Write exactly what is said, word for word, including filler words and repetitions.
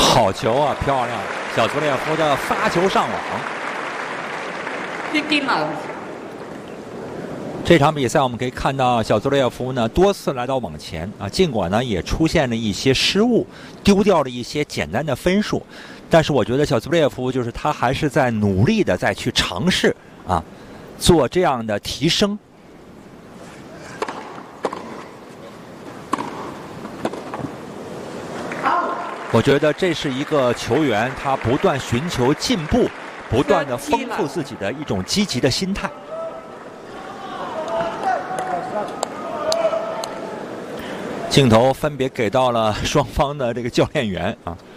好球啊，漂亮！小祖列夫的发球上网。这场比赛我们可以看到，小祖列夫呢多次来到网前啊，尽管呢也出现了一些失误，丢掉了一些简单的分数，但是我觉得小祖列夫就是他还是在努力的再去尝试啊，做这样的提升。我觉得这是一个球员他不断寻求进步，不断的丰富自己的一种积极的心态。镜头分别给到了双方的这个教练员啊。